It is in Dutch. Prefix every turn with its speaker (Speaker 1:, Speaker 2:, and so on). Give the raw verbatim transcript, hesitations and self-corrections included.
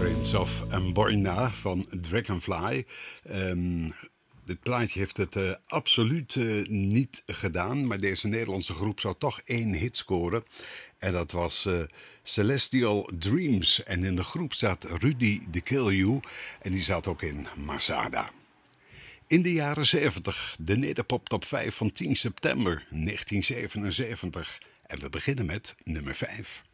Speaker 1: Prince of Amboina van Dragonfly. Um, dit plaatje heeft het uh, absoluut uh, niet gedaan, maar deze Nederlandse groep zou toch één hit scoren. En dat was uh, Celestial Dreams. En in de groep zat Rudy de Kill You en die zat ook in Masada. In de jaren zeventig, de Nederpop Top vijf van tien september negentien zevenenzeventig. En we beginnen met nummer vijf.